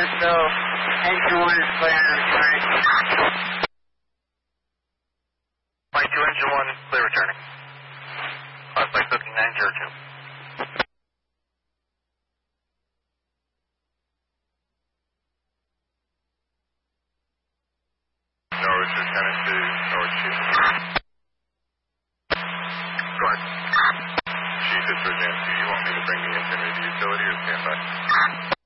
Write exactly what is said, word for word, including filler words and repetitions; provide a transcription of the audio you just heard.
so engine one is clear and returning. Flight two, engine one, clear returning. Cloud flight booking nine zero two. Norwich returning to Norwich Chief. Go ahead. Chief, it's for Nancy. You want me to bring the engine to the utility or stand by?